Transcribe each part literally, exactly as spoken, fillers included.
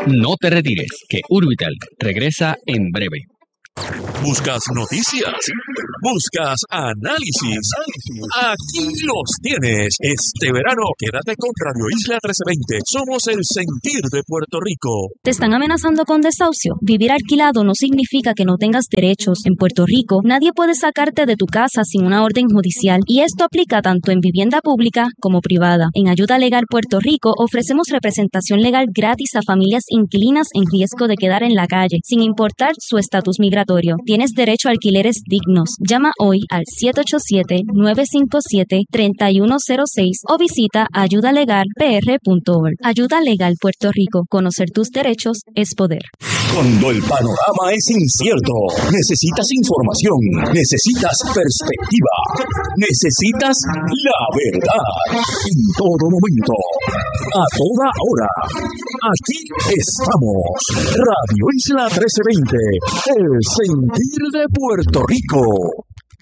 No te retires, que Urbital regresa en breve. ¿Buscas noticias? ¿Buscas análisis? Aquí los tienes. Este verano, quédate con Radio Isla trece veinte. Somos el sentir de Puerto Rico. ¿Te están amenazando con desahucio? Vivir alquilado no significa que no tengas derechos. En Puerto Rico, nadie puede sacarte de tu casa sin una orden judicial, y esto aplica tanto en vivienda pública como privada. En Ayuda Legal Puerto Rico ofrecemos representación legal gratis a familias inquilinas en riesgo de quedar en la calle, sin importar su estatus migratorio. Tienes derecho a alquileres dignos. Llama hoy al siete ocho siete, nueve cinco siete, tres uno cero seis o visita ayuda legal p r punto org. Ayuda Legal Puerto Rico. Conocer tus derechos es poder. Cuando el panorama es incierto, necesitas información, necesitas perspectiva, necesitas la verdad. En todo momento, a toda hora. Aquí estamos. Radio Isla trece veinte. El sentir de Puerto Rico.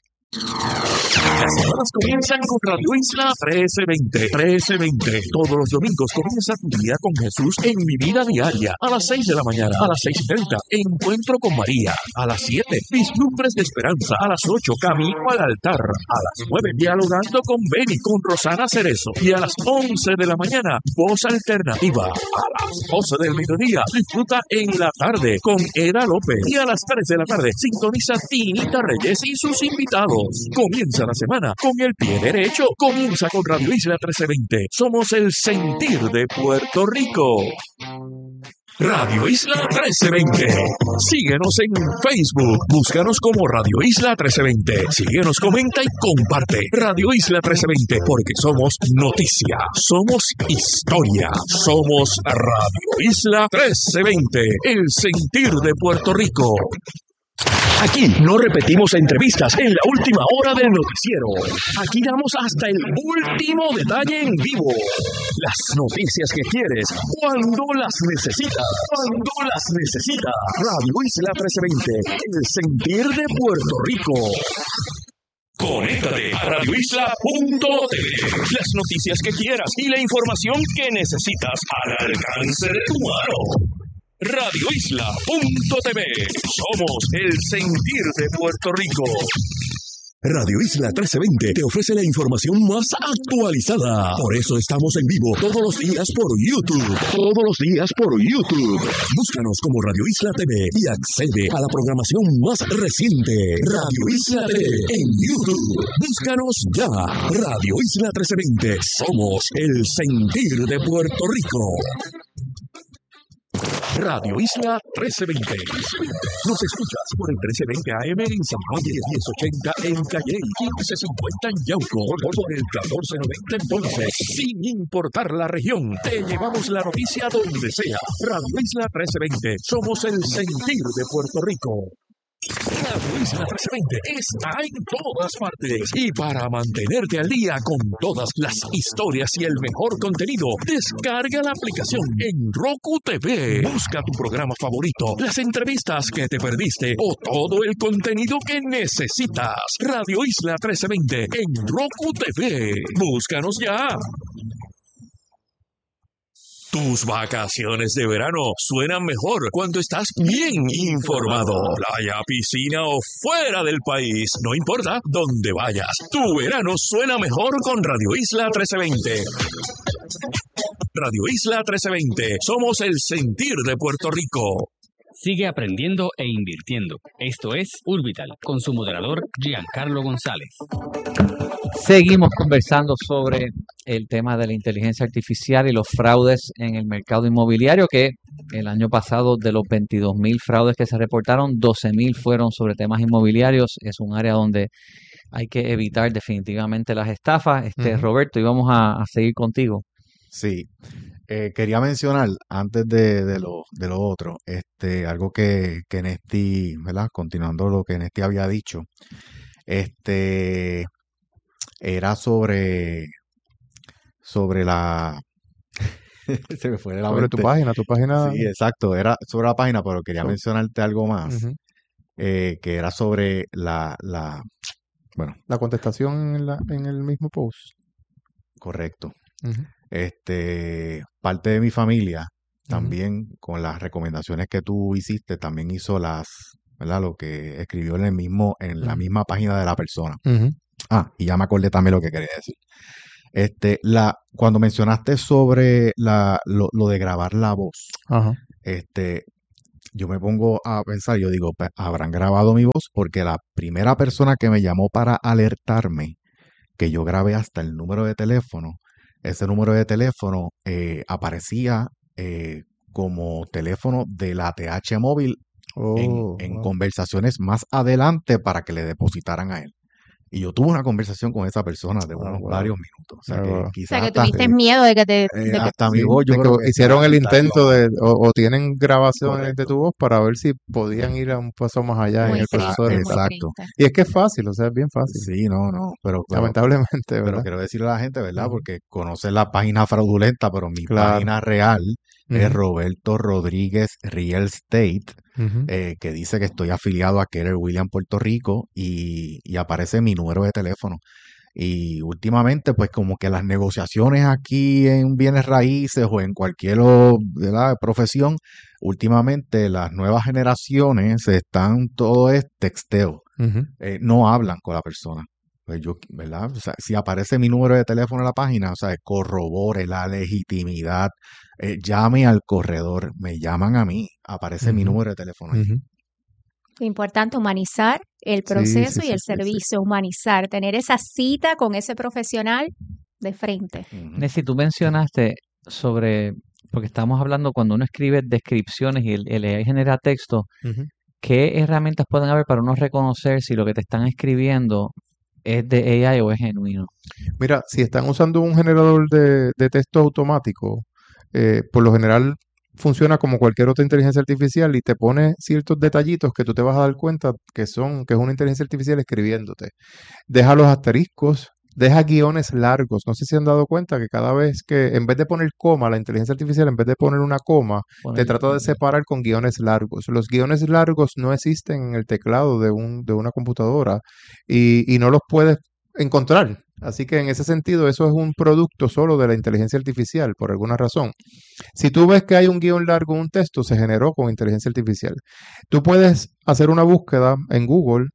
Las semanas comienzan con Radio Isla trece veinte. trece veinte. Todos los domingos comienza tu día con Jesús en Mi Vida Diaria. A las seis de la mañana. A las seis y treinta. Encuentro con María. A las siete. Vislumbres de Esperanza. A las ocho. Camino al altar. A las nueve. Dialogando con Beni, con Rosana Cerezo. Y a las once de la mañana. Voz Alternativa. A las doce del mediodía. Disfruta en la tarde con Eda López. Y a las tres de la tarde. Sintoniza Tinita Reyes y sus invitados. Comienza la semana con el pie derecho. Comienza con Radio Isla trece veinte. Somos el sentir de Puerto Rico. Radio Isla trece veinte. Síguenos en Facebook. Búscanos como Radio Isla trece veinte. Síguenos, comenta y comparte. Radio Isla trece veinte, porque somos noticia, somos historia, somos Radio Isla trece veinte. El sentir de Puerto Rico. Aquí no repetimos entrevistas en la última hora del noticiero. Aquí damos hasta el último detalle en vivo. Las noticias que quieres, cuando las necesitas. Cuando las necesitas. Radio Isla trece veinte, el sentir de Puerto Rico. Conéctate a radio isla punto t v. Las noticias que quieras y la información que necesitas al alcance de tu mano. radio isla punto t v. Somos el sentir de Puerto Rico. Radio Isla trece veinte te ofrece la información más actualizada. Por eso estamos en vivo todos los días por YouTube. Todos los días por YouTube. Búscanos como Radio Isla T V y accede a la programación más reciente. Radio Isla T V en YouTube. Búscanos ya. Radio Isla trece veinte. Somos el sentir de Puerto Rico. Radio Isla trece veinte. Nos escuchas por el trece veinte A M en San Juan, diez ochenta en Calle, quince cincuenta en Yauco, por el catorce noventa en Ponce. Sin importar la región, te llevamos la noticia donde sea. Radio Isla trece veinte. Somos el sentir de Puerto Rico. Radio Isla trece veinte está en todas partes, y para mantenerte al día con todas las historias y el mejor contenido, descarga la aplicación en Roku T V. Busca tu programa favorito, las entrevistas que te perdiste o todo el contenido que necesitas. Radio Isla trece veinte en Roku T V. Búscanos ya. Tus vacaciones de verano suenan mejor cuando estás bien informado. Playa, piscina o fuera del país, no importa dónde vayas. Tu verano suena mejor con Radio Isla trece veinte. Radio Isla trece veinte. Somos el sentir de Puerto Rico. Sigue aprendiendo e invirtiendo. Esto es Urbital, con su moderador Giancarlo González. Seguimos conversando sobre el tema de la inteligencia artificial y los fraudes en el mercado inmobiliario, que el año pasado, de los veintidós mil fraudes que se reportaron, doce mil fueron sobre temas inmobiliarios. Es un área donde hay que evitar definitivamente las estafas. Este, uh-huh. Roberto, íbamos a, a seguir contigo. Sí, eh, quería mencionar antes de, de, lo, de lo otro, este, algo que, que Nesti, ¿verdad? Continuando lo que Nesti había dicho, este, era sobre, sobre la, se me fue de la sobre mente. tu página, tu página. Sí, exacto, era sobre la página, pero quería mencionarte algo más, uh-huh. eh, que era sobre la, la, bueno. La contestación en, la, en el mismo post. Correcto. Uh-huh. Este, parte de mi familia también con las recomendaciones que tú hiciste, también hizo las, ¿verdad? Lo que escribió en el mismo, en la Ujú. misma página de la persona. Ujú. Ah, y ya me acordé también lo que quería decir. Este, la, cuando mencionaste sobre la, lo, lo de grabar la voz, Ajá. este, yo me pongo a pensar, yo digo, pues, habrán grabado mi voz porque la primera persona que me llamó para alertarme que yo grabé hasta el número de teléfono, ese número de teléfono eh, aparecía eh, como teléfono de la T H móvil en, Oh, en wow. conversaciones más adelante para que le depositaran a él. Y yo tuve una conversación con esa persona de Ah, unos wow. varios minutos. O sea Ah, que wow. O quizás sea, que hasta, tuviste Sí. miedo de que te... eh, De que, hasta mi Sí, voz yo de que creo que hicieron está, el está intento clonada. de, o, o tienen grabaciones de Correcto. tu voz para ver si podían ir a un paso más allá en muy el Esa- proceso de triste, muy reemplazo. exacto. triste. Y es que es fácil, o sea, es bien fácil. Sí, no, no. Pero, pero, Lamentablemente, pero ¿verdad? quiero decirle a la gente, ¿verdad? Ujú. Porque conoce la página fraudulenta, pero mi Claro. página real es Ujú. Roberto Rodríguez Real Estate, Ujú. eh, que dice que estoy afiliado a Keller Williams Puerto Rico y, y aparece mi número de teléfono. Y últimamente, pues como que las negociaciones aquí en bienes raíces o en cualquier o- ¿verdad? profesión, últimamente las nuevas generaciones están, todo es texteo, Ujú. eh, no hablan con la persona. Pues yo, ¿verdad? O sea, si aparece mi número de teléfono en la página, o sea, corrobore la legitimidad, eh, llame al corredor, me llaman a mí, aparece mi Ujú. número de teléfono allí. Ujú. Importante humanizar el Sí, proceso sí, y sí, el sí, sí. servicio, humanizar, tener esa cita con ese profesional de frente. Ujú. Nessie, tú mencionaste sobre, porque estamos hablando cuando uno escribe descripciones y el, el A I genera texto, Ujú. ¿qué herramientas pueden haber para uno reconocer si lo que te están escribiendo es de A I o es genuino? Mira, si están usando un generador de, de texto automático, eh, por lo general funciona como cualquier otra inteligencia artificial y te pone ciertos detallitos que tú te vas a dar cuenta que son, que es una inteligencia artificial escribiéndote. Deja los asteriscos, deja guiones largos. No sé si han dado cuenta que cada vez que, en vez de poner coma, la inteligencia artificial, en vez de poner una coma, Poner- te trata de separar con guiones largos. Los guiones largos no existen en el teclado de, un, de una computadora y, y no los puedes encontrar. Así que en ese sentido, eso es un producto solo de la inteligencia artificial, por alguna razón. Si tú ves que hay un guión largo en un texto, se generó con inteligencia artificial. Tú puedes hacer una búsqueda en Google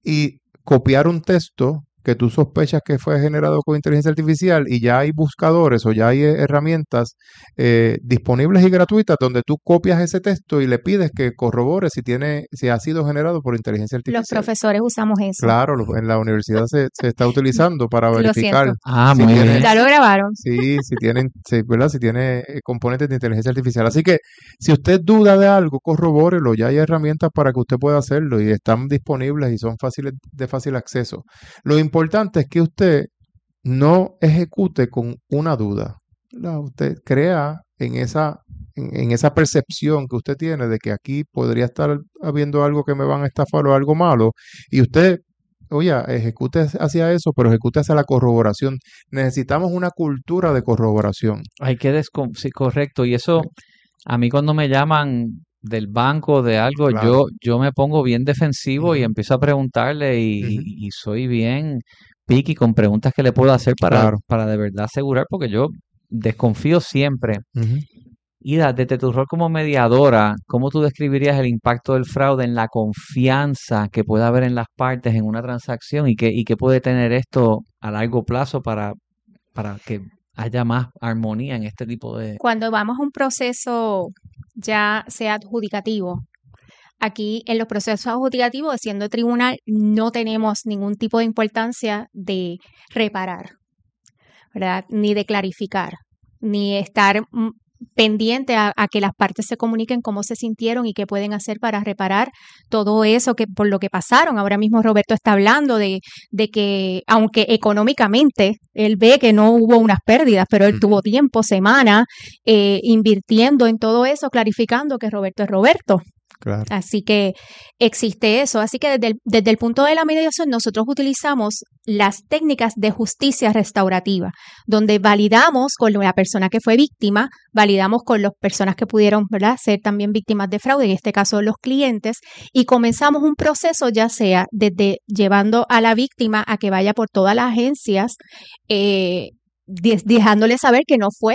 y copiar un texto que tú sospechas que fue generado con inteligencia artificial y ya hay buscadores o ya hay eh, herramientas eh, disponibles y gratuitas donde tú copias ese texto y le pides que corrobore si tiene, si ha sido generado por inteligencia Los artificial. profesores usamos eso. Claro, lo- en la universidad se, se está utilizando para Lo verificar siento. Ah, si muy tiene, bien. Ya lo grabaron. sí, si tienen, sí, ¿verdad? Si tiene eh, componentes de inteligencia artificial. Así que si usted duda de algo, corrobórelo. Ya hay herramientas para que usted pueda hacerlo y están disponibles y son fáciles de fácil acceso. Lo importante es que usted no ejecute con una duda, ¿verdad? Usted crea en esa, en, en esa percepción que usted tiene de que aquí podría estar habiendo algo que me van a estafar o algo malo, y usted, oye, ejecute hacia eso, pero ejecute hacia la corroboración. Necesitamos una cultura de corroboración. Hay que descon... Sí, correcto. Y eso, a mí cuando me llaman del banco de algo, Claro. yo, yo me pongo bien defensivo y Ujú. empiezo a preguntarle y, Ujú. y soy bien picky con preguntas que le puedo hacer para, Claro. para de verdad asegurar, porque yo desconfío siempre. Ujú. Ida, desde tu rol como mediadora, ¿cómo tú describirías el impacto del fraude en la confianza que puede haber en las partes en una transacción y qué, y qué puede tener esto a largo plazo para, para que haya más armonía en este tipo de... Cuando vamos a un proceso ya sea adjudicativo, aquí en los procesos adjudicativos, siendo tribunal, no tenemos ningún tipo de importancia de reparar, ¿verdad? Ni de clarificar, ni estar mm, pendiente a, a que las partes se comuniquen cómo se sintieron y qué pueden hacer para reparar todo eso que por lo que pasaron. Ahora mismo Roberto está hablando de, de que, aunque económicamente él ve que no hubo unas pérdidas, pero él Ujú. tuvo tiempo, semana, eh, invirtiendo en todo eso, clarificando que Roberto es Roberto. Claro. Así que existe eso. Así que desde el, desde el punto de la mediación nosotros utilizamos las técnicas de justicia restaurativa, donde validamos con la persona que fue víctima, validamos con las personas que pudieron, ¿verdad?, ser también víctimas de fraude, en este caso los clientes, y comenzamos un proceso ya sea desde llevando a la víctima a que vaya por todas las agencias, eh, de- dejándole saber que no fue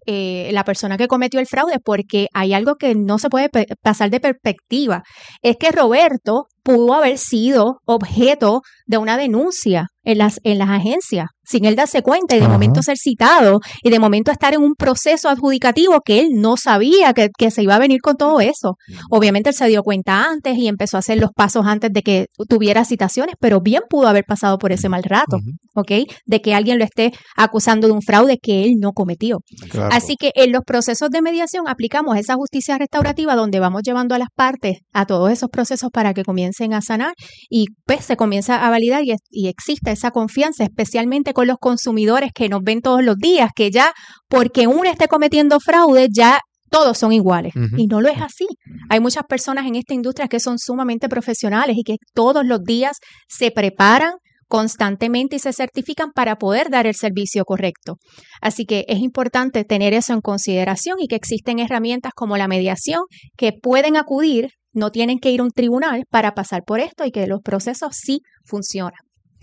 eh, la persona que cometió el fraude, porque hay algo que no se puede pe- pasar de perspectiva. Es que Roberto pudo haber sido objeto de una denuncia en las, en las agencias, sin él darse cuenta y de Ajá. momento ser citado y de momento estar en un proceso adjudicativo que él no sabía que, que se iba a venir con todo eso. Obviamente él se dio cuenta antes y empezó a hacer los pasos antes de que tuviera citaciones, pero bien pudo haber pasado por ese mal rato, Ujú. ¿ok? De que alguien lo esté acusando de un fraude que él no cometió. Claro. Así que en los procesos de mediación aplicamos esa justicia restaurativa donde vamos llevando a las partes a todos esos procesos para que comiencen a sanar y pues se comienza a validar y, y exista esa confianza, especialmente con los consumidores que nos ven todos los días, que ya porque uno esté cometiendo fraude, ya todos son iguales. Ujú. Y no lo es así. Hay muchas personas en esta industria que son sumamente profesionales y que todos los días se preparan constantemente y se certifican para poder dar el servicio correcto. Así que es importante tener eso en consideración y que existen herramientas como la mediación que pueden acudir, no tienen que ir a un tribunal para pasar por esto y que los procesos sí funcionan.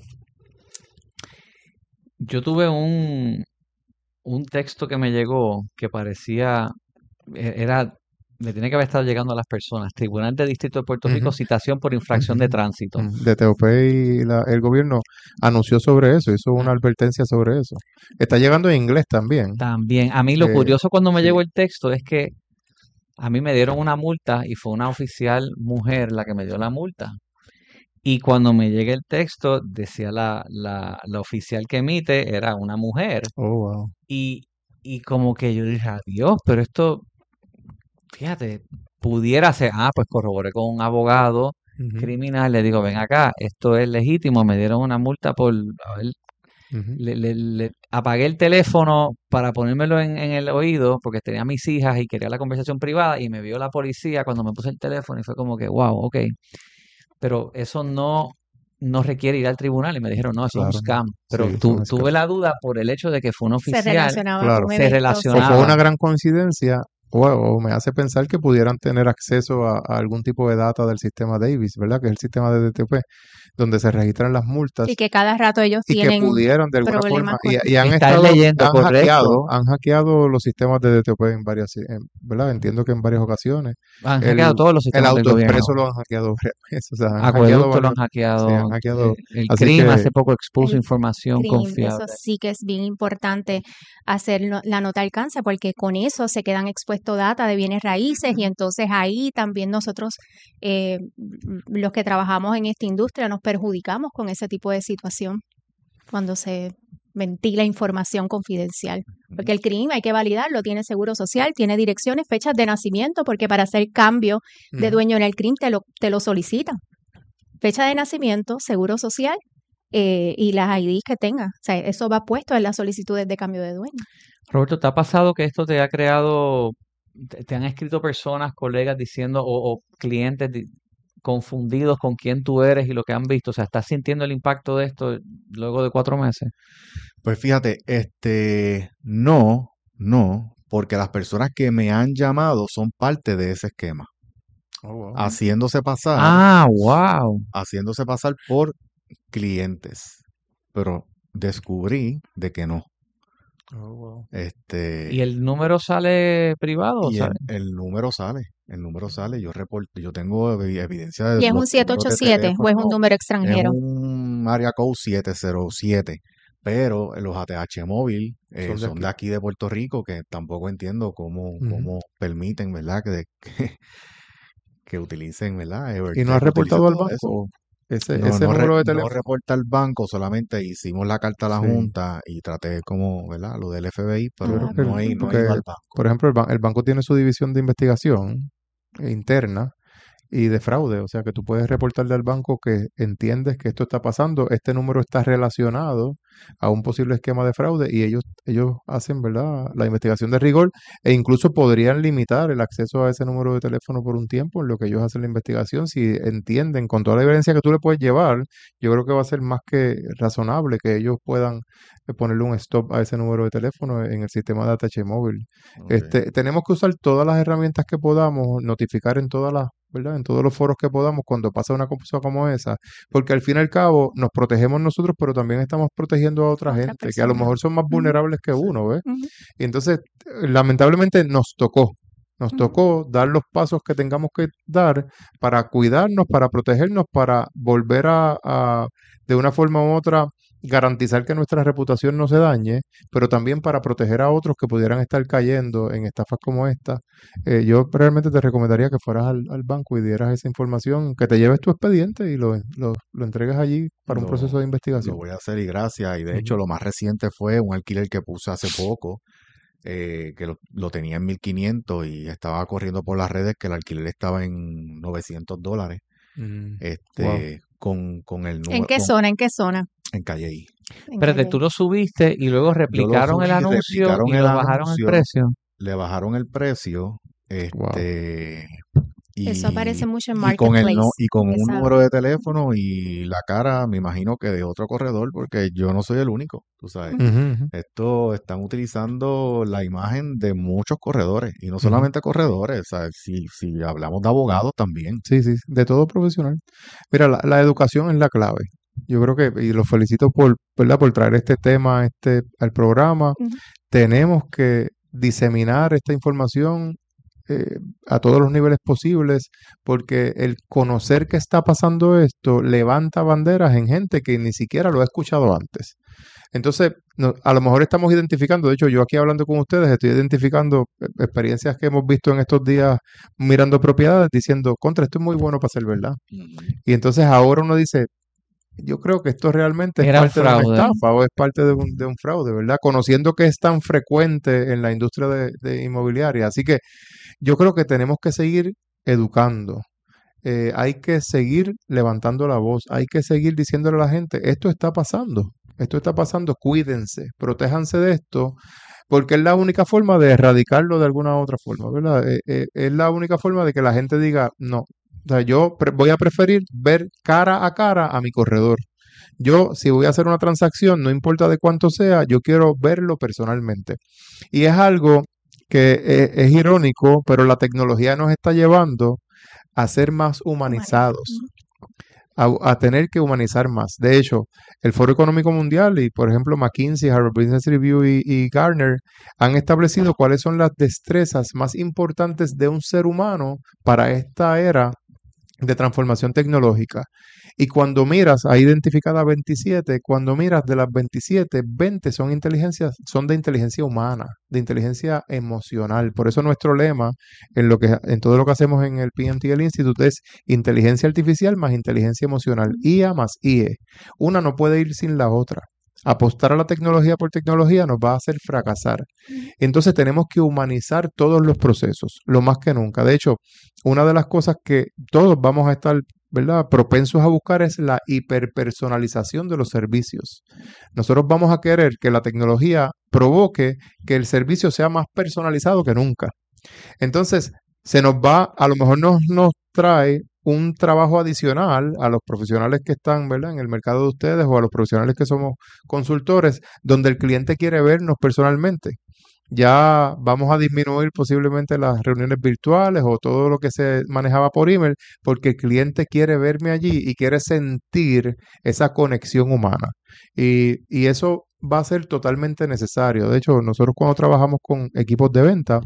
Yo tuve un, un texto que me llegó que parecía, e- era, le tiene que haber estado llegando a las personas. Tribunal de Distrito de Puerto Rico, Ujú. citación por infracción de Ujú. tránsito. Mm, De T O P y la- el gobierno anunció sobre eso, hizo una advertencia sobre eso. Está llegando en inglés también. También, a mí lo Eh, curioso cuando me sí. llegó el texto es que a mí me dieron una multa y fue una oficial mujer la que me dio la multa. Y cuando me llega el texto, decía la, la, la oficial que emite, era una mujer. Oh, wow. Y, y como que yo dije, adiós, pero esto, fíjate, pudiera ser, ah, pues corroboré con un abogado Ujú, criminal, le digo, ven acá, esto es legítimo, me dieron una multa por, a ver, ujú. le, le- le- apagué el teléfono para ponérmelo en, en el oído porque tenía a mis hijas y quería la conversación privada y me vio la policía cuando me puse el teléfono y fue como que, wow, ok, pero eso no, no requiere ir al tribunal y me dijeron, no, eso es un Claro, scam, pero sí, eso tu- es un tuve scam. la duda por el hecho de que fue un Se oficial, relacionaba Claro. con se eventos. O relacionaba. fue una gran coincidencia, o, o me hace pensar que pudieran tener acceso a, a algún tipo de data del sistema Davis, ¿verdad? Que es el sistema de D T P, donde se registran las multas Y que cada rato ellos y que tienen pudieron de alguna problemas forma, con y, y han Estás estado, leyendo, han correcto. hackeado, han hackeado los sistemas de D T P en varias, en- ¿verdad? Entiendo que en varias ocasiones. Han El, hackeado todos los el sistemas del gobierno. AutoExpreso lo han hackeado varias veces, o sea, han hackeado Acueducto lo varios, han sí, hackeado. han hackeado, eh, el así CRIM que hace poco expuso el información CRIM, eso confiable. sí que es bien importante hacer no- la nota alcance porque con eso se quedan expuestos data de bienes raíces y entonces ahí también nosotros, eh, los que trabajamos en esta industria, nos perjudicamos con ese tipo de situación cuando se ventila información confidencial. Porque el crimen hay que validarlo, tiene seguro social, tiene direcciones, fechas de nacimiento, porque para hacer cambio de Ujú. dueño en el crimen te lo, te lo solicitan. Fecha de nacimiento, seguro social eh, y las I Ds que tenga. O sea, eso va puesto en las solicitudes de cambio de dueño. Roberto, ¿te ha pasado que esto te ha creado, te, te han escrito personas, colegas diciendo, o, o clientes di- confundidos con quién tú eres y lo que han visto? O sea, ¿estás sintiendo el impacto de esto luego de cuatro meses? Pues fíjate, este, no, no, porque las personas que me han llamado son parte de ese esquema, Oh, wow. haciéndose pasar, Ah, wow. haciéndose pasar por clientes, pero descubrí de que no. Oh, wow. Este, ¿Y el número sale privado? y el, ¿Sale? el número sale, el número sale, yo reporto, yo tengo evi- evidencia de ¿Y es los un siete números ocho de siete o es un teléfono, número es extranjero? un área code siete cero siete, pero los A T H móvil eh, Son de son aquí. de aquí de Puerto Rico, que tampoco entiendo cómo, Ujú. cómo permiten, ¿verdad? Que, que, que utilicen, ¿verdad? ¿Y no Evertech has utilice reportado al todo eso. banco ese, No, ese no, re- número de no teléfono? reporta al banco, solamente hicimos la carta a la Sí. Junta y traté como, ¿verdad? Lo del F B I, Yo pero creo Ah, que, no el- he, no he porque, ido al banco. por ejemplo, el, ban- el banco tiene su división de investigación interna y de fraude, o sea que tú puedes reportarle al banco que entiendes que esto está pasando, este número está relacionado a un posible esquema de fraude y ellos, ellos hacen, ¿verdad?, la investigación de rigor e incluso podrían limitar el acceso a ese número de teléfono por un tiempo en lo que ellos hacen la investigación. Si entienden con toda la evidencia que tú le puedes llevar, yo creo que va a ser más que razonable que ellos puedan eh, ponerle un stop a ese número de teléfono en el sistema de A T H móvil. Ok. Este, tenemos que usar todas las herramientas que podamos, notificar en todas las ¿verdad? En todos los foros que podamos cuando pasa una cosa como esa, porque al fin y al cabo nos protegemos nosotros, pero también estamos protegiendo a otra, Otra gente, que a lo persona. mejor son más Ujú, vulnerables que uno, ¿ves? ujú, Y entonces, eh, lamentablemente nos tocó, nos ujú. tocó dar los pasos que tengamos que dar para cuidarnos, para protegernos, para volver a, a, de una forma u otra, garantizar que nuestra reputación no se dañe, pero también para proteger a otros que pudieran estar cayendo en estafas como esta. Eh, yo realmente te recomendaría que fueras al, al banco y dieras esa información, que te lleves tu expediente y lo, lo, lo entregues allí para un proceso Lo, de lo investigación. voy a hacer y gracias. Y de Ujú. hecho, lo más reciente fue un alquiler que puse hace poco, eh, que lo, lo tenía en mil quinientos y estaba corriendo por las redes que el alquiler estaba en novecientos dólares. Mm, wow. Este, con, con el ¿En número, qué con, zona? ¿En qué zona? en Calle. En Espérate, Calle. tú lo subiste y luego Yo lo replicaron el subí, anuncio replicaron y el lo bajaron el anuncio, precio. le bajaron el precio, Wow. este, Eso aparece y, mucho en y con el no, Marketplace. y con un Esa, número de teléfono y la cara, me imagino que de otro corredor, porque yo no soy el único, tú sabes. ujú, Ujú, ujú, Esto están utilizando la imagen de muchos corredores, y no ujú. solamente corredores, ¿sabes? Si, si hablamos de abogados también. Sí, sí, de todo profesional. Mira, la, la educación es la clave. Yo creo que, y los felicito por, ¿verdad? Por traer este tema este, al programa. ujú. Tenemos que diseminar esta información eh, a todos los niveles posibles, porque el conocer que está pasando esto levanta banderas en gente que ni siquiera lo ha escuchado antes. Entonces, no- a lo mejor estamos identificando, de hecho, yo aquí hablando con ustedes, estoy identificando eh, experiencias que hemos visto en estos días mirando propiedades, diciendo, contra, esto es muy bueno para ser verdad. Y entonces ahora uno dice, yo creo que esto realmente es Era un parte de una fraude. estafa o es parte de un, de un fraude, ¿verdad? Conociendo que es tan frecuente en la industria de, de inmobiliaria. Así que yo creo que tenemos que seguir educando. Eh, hay que seguir levantando la voz, hay que seguir diciéndole a la gente, esto está pasando, esto está pasando, cuídense, protéjanse de esto, porque es la única forma de erradicarlo de alguna otra forma, ¿verdad? Eh, eh, es la única forma de que la gente diga, no, o sea, yo pre- voy a preferir ver cara a cara a mi corredor. Yo, si voy a hacer una transacción, no importa de cuánto sea, yo quiero verlo personalmente. Y es algo que eh, es irónico, pero la tecnología nos está llevando a ser más Humaniza. humanizados, Ujú. a, a tener que humanizar más. De hecho, el Foro Económico Mundial y, por ejemplo, McKinsey, Harvard Business Review y, y Gartner han establecido cuáles son las destrezas más importantes de un ser humano para esta era de transformación tecnológica. Y cuando miras, hay identificadas veintisiete, cuando miras de las veintisiete, veinte son inteligencias, son de inteligencia humana, de inteligencia emocional. Por eso nuestro lema en lo que en todo lo que hacemos en el P M T L Institute es inteligencia artificial más inteligencia emocional, I A más I E. Una no puede ir sin la otra. Apostar a la tecnología por tecnología nos va a hacer fracasar. Entonces tenemos que humanizar todos los procesos, lo más que nunca. De hecho, una de las cosas que todos vamos a estar, ¿verdad?, propensos a buscar es la hiperpersonalización de los servicios. Nosotros vamos a querer que la tecnología provoque que el servicio sea más personalizado que nunca. Entonces, se nos va, a lo mejor nos, nos trae un trabajo adicional a los profesionales que están, ¿verdad?, en el mercado de ustedes o a los profesionales que somos consultores, donde el cliente quiere vernos personalmente. Ya vamos a disminuir posiblemente las reuniones virtuales o todo lo que se manejaba por email, porque el cliente quiere verme allí y quiere sentir esa conexión humana. Y, y eso va a ser totalmente necesario. De hecho, nosotros cuando trabajamos con equipos de venta,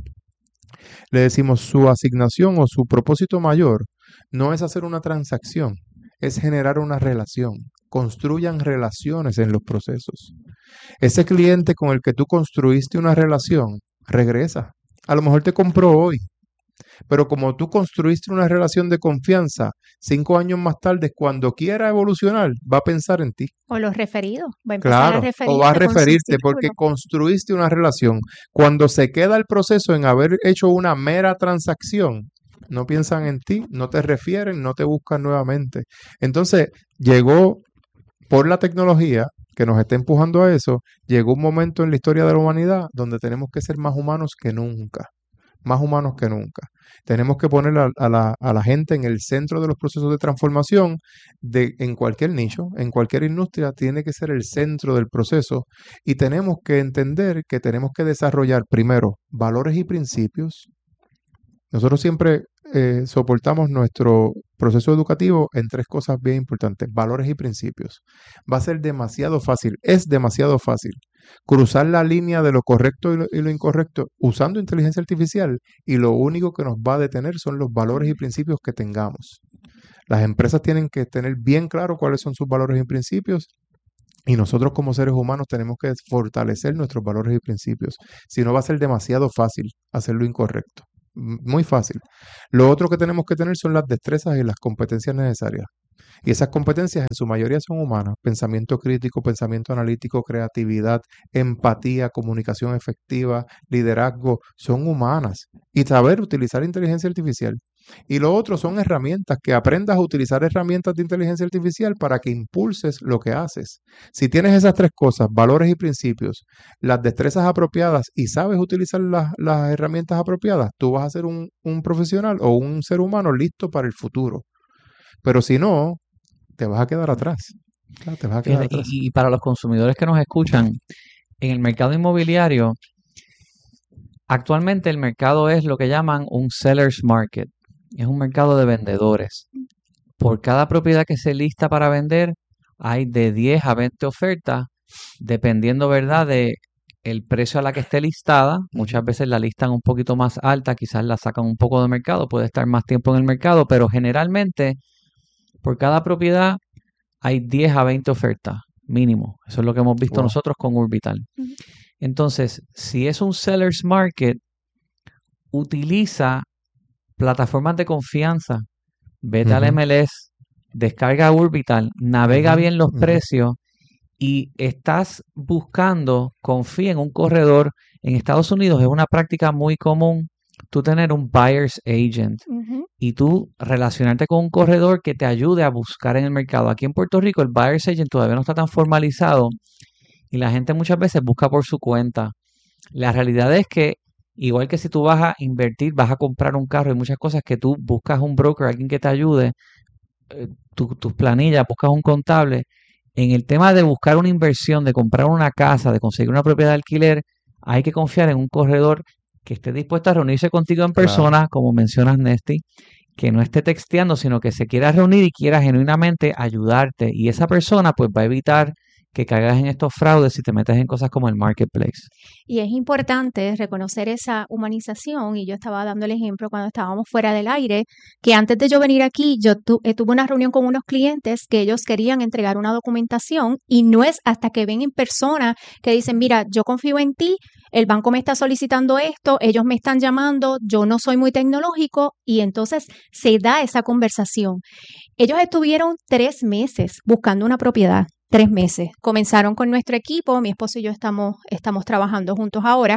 le decimos su asignación o su propósito mayor no es hacer una transacción, es generar una relación. Construyan relaciones en los procesos. Ese cliente con el que tú construiste una relación, regresa. A lo mejor te compró hoy, pero como tú construiste una relación de confianza, cinco años más tarde, cuando quiera evolucionar, va a pensar en ti. O los referidos. Va a empezar a Claro, o va a referirte con su referirte porque círculo. construiste una relación. Cuando se queda el proceso en haber hecho una mera transacción, no piensan en ti, no te refieren, no te buscan nuevamente. Entonces, llegó por la tecnología que nos está empujando a eso, llegó un momento en la historia de la humanidad donde tenemos que ser más humanos que nunca, más humanos que nunca. Tenemos que poner a, a la, a la gente en el centro de los procesos de transformación de, en cualquier nicho, en cualquier industria, tiene que ser el centro del proceso y tenemos que entender que tenemos que desarrollar primero valores y principios. Nosotros siempre eh, soportamos nuestro proceso educativo en tres cosas bien importantes: valores y principios. Va a ser demasiado fácil, es demasiado fácil cruzar la línea de lo correcto y lo, y lo incorrecto usando inteligencia artificial, y lo único que nos va a detener son los valores y principios que tengamos. Las empresas tienen que tener bien claro cuáles son sus valores y principios, y nosotros como seres humanos tenemos que fortalecer nuestros valores y principios. Si no, va a ser demasiado fácil hacer lo incorrecto. Muy fácil. Lo otro que tenemos que tener son las destrezas y las competencias necesarias. Y esas competencias en su mayoría son humanas: pensamiento crítico, pensamiento analítico, creatividad, empatía, comunicación efectiva, liderazgo, son humanas. Y saber utilizar inteligencia artificial. Y lo otro son herramientas, que aprendas a utilizar herramientas de inteligencia artificial para que impulses lo que haces. Si tienes esas tres cosas, valores y principios, las destrezas apropiadas y sabes utilizar las, las herramientas apropiadas, tú vas a ser un, un profesional o un ser humano listo para el futuro. Pero si no, te vas a quedar atrás. Claro, te vas a quedar Y, atrás. y para los consumidores que nos escuchan, en el mercado inmobiliario, actualmente el mercado es lo que llaman un seller's market. Es un mercado de vendedores. Por cada propiedad que se lista para vender, hay de diez a veinte ofertas, dependiendo, ¿verdad?, de el precio a la que esté listada. Muchas veces la listan un poquito más alta, quizás la sacan un poco de mercado, puede estar más tiempo en el mercado, pero generalmente por cada propiedad hay diez a veinte ofertas, mínimo. Eso es lo que hemos visto Wow. nosotros con Urbital. Ujú. Entonces, si es un seller's market, utiliza plataformas de confianza. Vete al Ujú. M L S, descarga Urbital, navega Ujú, bien los ujú. precios y estás buscando, confía en un corredor. En Estados Unidos es una práctica muy común tú tener un buyer's agent Ujú. y tú relacionarte con un corredor que te ayude a buscar en el mercado. Aquí en Puerto Rico el buyer's agent todavía no está tan formalizado y la gente muchas veces busca por su cuenta. La realidad es que igual que si tú vas a invertir, vas a comprar un carro, hay muchas cosas que tú buscas un broker, alguien que te ayude, eh, tu- tus planillas, buscas un contable. En el tema de buscar una inversión, de comprar una casa, de conseguir una propiedad de alquiler, hay que confiar en un corredor que esté dispuesto a reunirse contigo en Claro. persona, como mencionas, Nesty, que no esté texteando, sino que se quiera reunir y quiera genuinamente ayudarte. Y esa persona pues va a evitar que caigas en estos fraudes si te metes en cosas como el marketplace. Y es importante reconocer esa humanización, y yo estaba dando el ejemplo cuando estábamos fuera del aire, que antes de yo venir aquí, yo tu, eh, tuve una reunión con unos clientes que ellos querían entregar una documentación y no es hasta que ven en persona que dicen, mira, yo confío en ti, el banco me está solicitando esto, ellos me están llamando, yo no soy muy tecnológico, y entonces se da esa conversación. Ellos estuvieron tres meses buscando una propiedad. Tres meses. Comenzaron con nuestro equipo, mi esposo y yo estamos, estamos trabajando juntos ahora,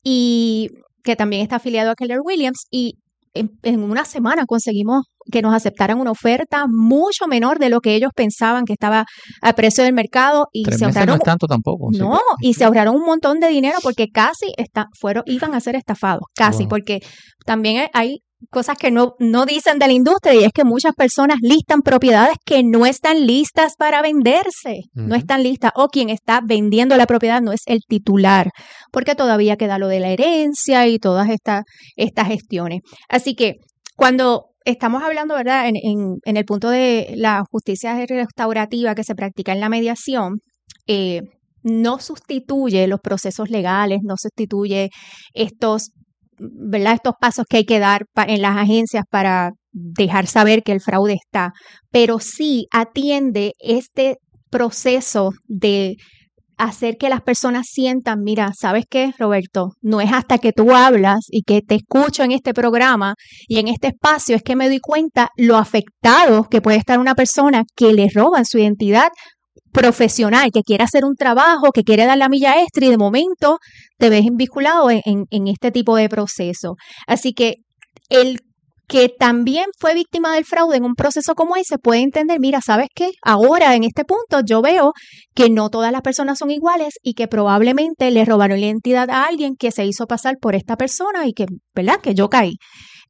y que también está afiliado a Keller Williams, y en, en una semana conseguimos que nos aceptaran una oferta mucho menor de lo que ellos pensaban que estaba a precio del mercado, y Tres se meses no ahorraron, es tanto tampoco. así no, que- y se ahorraron un montón de dinero porque casi está, fueron, iban a ser estafados, casi, Wow. porque también hay cosas que no, no dicen de la industria, y es que muchas personas listan propiedades que no están listas para venderse, no Ujú. están listas, o quien está vendiendo la propiedad no es el titular, porque todavía queda lo de la herencia y todas estas estas gestiones. Así que cuando estamos hablando, ¿verdad?, en, en, en el punto de la justicia restaurativa que se practica en la mediación, eh, no sustituye los procesos legales, no sustituye estos, ¿verdad?, estos pasos que hay que dar pa- en las agencias para dejar saber que el fraude está, pero sí atiende este proceso de hacer que las personas sientan, mira, ¿sabes qué, Roberto? No es hasta que tú hablas y que te escucho en este programa y en este espacio es que me doy cuenta lo afectado que puede estar una persona que le roban su identidad profesional, que quiere hacer un trabajo, que quiere dar la milla extra, y de momento te ves vinculado en, en, en este tipo de proceso. Así que el que también fue víctima del fraude en un proceso como ese puede entender, mira, ¿sabes qué? Ahora en este punto yo veo que no todas las personas son iguales y que probablemente le robaron la identidad a alguien que se hizo pasar por esta persona y que, ¿verdad?, que yo caí.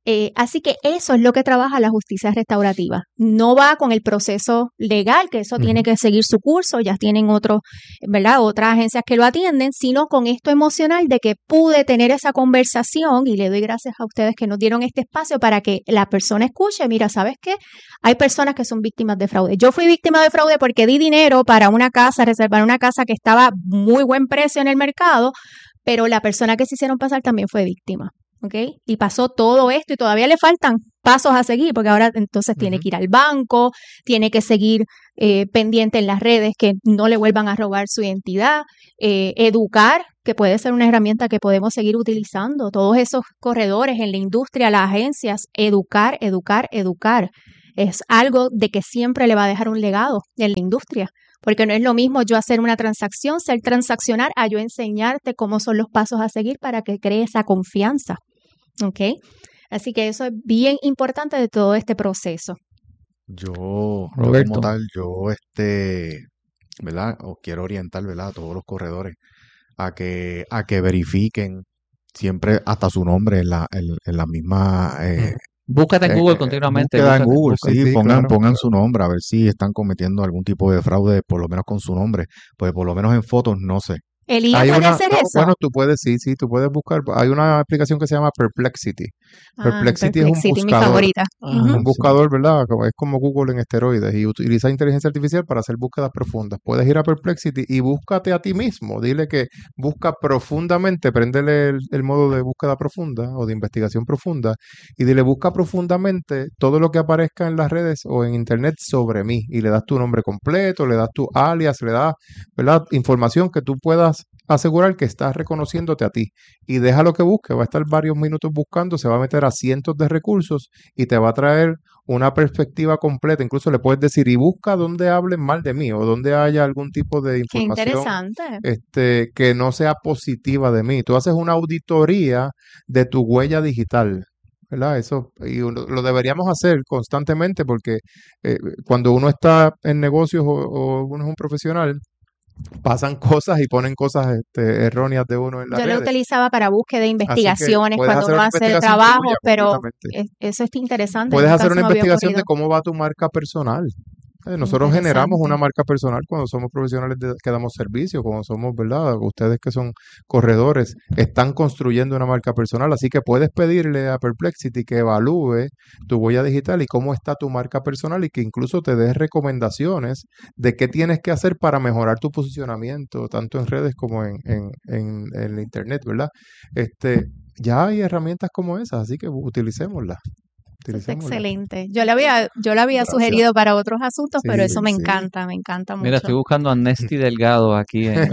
Eh, así que eso es lo que trabaja la justicia restaurativa. No va con el proceso legal, que eso uh-huh. tiene que seguir su curso, ya tienen otros, ¿verdad? Otras agencias que lo atienden, sino con esto emocional de que pude tener esa conversación, y le doy gracias a ustedes que nos dieron este espacio para que la persona escuche, mira, ¿sabes qué? Hay personas que son víctimas de fraude. Yo fui víctima de fraude porque di dinero para una casa, reservar una casa que estaba muy buen precio en el mercado, pero la persona que se hicieron pasar también fue víctima. ¿Ok? Y pasó todo esto y todavía le faltan pasos a seguir, porque ahora entonces uh-huh. tiene que ir al banco, tiene que seguir eh, pendiente en las redes que no le vuelvan a robar su identidad, eh, educar, que puede ser una herramienta que podemos seguir utilizando, todos esos corredores en la industria, las agencias, educar, educar, educar. Es algo de que siempre le va a dejar un legado en la industria. Porque no es lo mismo yo hacer una transacción, ser transaccionar, a yo enseñarte cómo son los pasos a seguir para que crees esa confianza. ¿Ok? Así que eso es bien importante de todo este proceso. Yo, yo como tal, yo este, ¿verdad? Os quiero orientar, ¿verdad? A todos los corredores a que, a que verifiquen siempre hasta su nombre en la, en, en la misma... Eh, Búscate en Google eh, continuamente. Búsqueda en Google, búscate, sí, sí, pongan, claro, pongan claro. su nombre, a ver si están cometiendo algún tipo de fraude, por lo menos con su nombre, pues por lo menos en fotos, no sé. ¿Elías Hay puede una, hacer no, eso? Bueno, tú puedes, sí, sí, tú puedes buscar. Hay una aplicación que se llama Perplexity. Ah, Perplexity, Perplexity, es un mi buscador. favorita. Uh-huh. Un buscador, ¿verdad? Es como Google en esteroides y utiliza inteligencia artificial para hacer búsquedas profundas. Puedes ir a Perplexity y búscate a ti mismo. Dile que busca profundamente, préndele el, el modo de búsqueda profunda o de investigación profunda y dile busca profundamente todo lo que aparezca en las redes o en internet sobre mí y le das tu nombre completo, le das tu alias, le das, ¿verdad? Información que tú puedas asegurar que estás reconociéndote a ti y déjalo que busque, va a estar varios minutos buscando, se va a meter a cientos de recursos y te va a traer una perspectiva completa, incluso le puedes decir y busca donde hablen mal de mí o donde haya algún tipo de información Qué interesante. este, que no sea positiva de mí. Tú haces una auditoría de tu huella digital, ¿verdad? Eso y lo, lo deberíamos hacer constantemente porque eh, cuando uno está en negocios o, o uno es un profesional, pasan cosas y ponen cosas este, erróneas de uno en la Yo redes. lo utilizaba para búsqueda de investigaciones cuando uno hace trabajo, pero eso es interesante. Puedes hacer una investigación de cómo va tu marca personal. Eh, nosotros generamos una marca personal cuando somos profesionales de, que damos servicio, cuando somos, ¿verdad? Ustedes que son corredores están construyendo una marca personal, así que puedes pedirle a Perplexity que evalúe tu huella digital y cómo está tu marca personal y que incluso te dé recomendaciones de qué tienes que hacer para mejorar tu posicionamiento, tanto en redes como en, en, en, en internet, ¿verdad? Este, ya hay herramientas como esas, así que utilicémoslas. Es excelente. Yo le había, yo le había sugerido para otros asuntos, sí, pero eso me sí. encanta, me encanta mucho. Mira, estoy buscando a Nesty Delgado aquí en,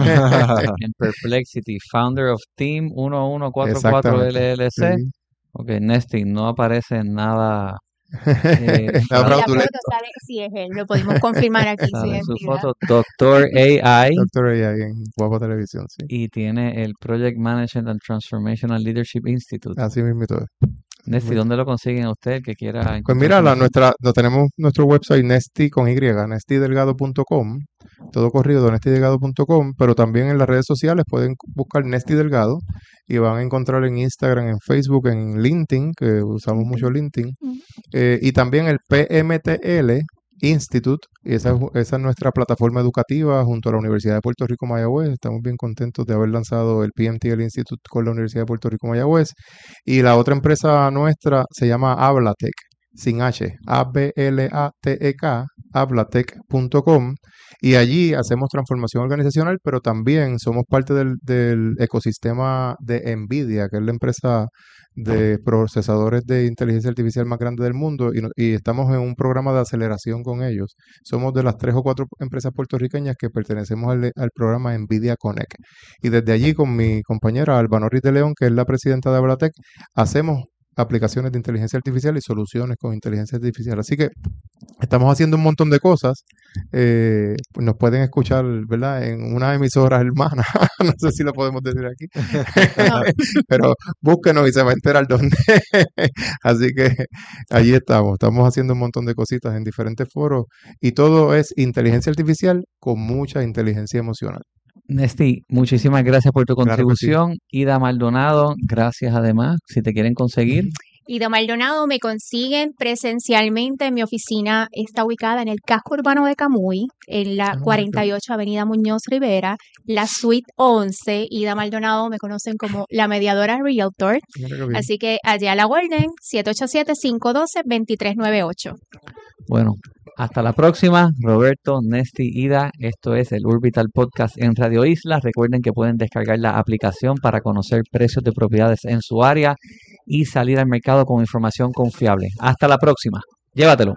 en Perplexity, founder of Team uno uno cuatro cuatro L L C. Sí. Ok, Nesty, no aparece nada. Eh, la foto sale, sí es él, lo podemos confirmar aquí. Sale su foto, Doctor A I. Doctor A I en Guapa Televisión, sí. Y tiene el Project Management and Transformational Leadership Institute. Así mismo todo. Nesty, ¿dónde lo consiguen a usted que quiera? Pues mira, la, nuestra, lo tenemos nuestro website Nesty con Y, nesty delgado punto com, todo corrido, nesty delgado punto com, pero también en las redes sociales pueden buscar Nesty Delgado y van a encontrar en Instagram, en Facebook, en LinkedIn, que usamos mucho LinkedIn, eh, y también el P M T L Institute, y esa, esa es nuestra plataforma educativa junto a la Universidad de Puerto Rico Mayagüez. Estamos bien contentos de haber lanzado el P M T L Institute con la Universidad de Puerto Rico Mayagüez. Y la otra empresa nuestra se llama Ablatec, sin H, A B L A T E K, ablatec punto com, y allí hacemos transformación organizacional, pero también somos parte del, del ecosistema de NVIDIA, que es la empresa de procesadores de inteligencia artificial más grande del mundo, y, y estamos en un programa de aceleración con ellos. Somos de las tres o cuatro empresas puertorriqueñas que pertenecemos al, al programa NVIDIA Connect. Y desde allí con mi compañera Alba Norris de León, que es la presidenta de Ablatec, hacemos aplicaciones de inteligencia artificial y soluciones con inteligencia artificial. Así que estamos haciendo un montón de cosas. Eh, pues nos pueden escuchar, ¿verdad? En una emisora hermana. No sé si lo podemos decir aquí. No. Pero búsquenos y se va a enterar dónde. Así que allí estamos. Estamos haciendo un montón de cositas en diferentes foros y todo es inteligencia artificial con mucha inteligencia emocional. Nesty, muchísimas gracias por tu contribución. Claro sí. Ida Maldonado, gracias además. Si te quieren conseguir. Ida Maldonado. Me consiguen presencialmente en mi oficina. Está ubicada en el casco urbano de Camuy, en la cuarenta y ocho Avenida Muñoz Rivera, la suite once. Ida Maldonado me conocen como la mediadora Realtor. Así que allá a la orden, siete ocho siete, cinco uno dos, dos tres nueve ocho. Bueno, hasta la próxima. Roberto, Nesty, Ida. Esto es el Urbital Podcast en Radio Isla. Recuerden que pueden descargar la aplicación para conocer precios de propiedades en su área y salir al mercado con información confiable. Hasta la próxima. Llévatelo.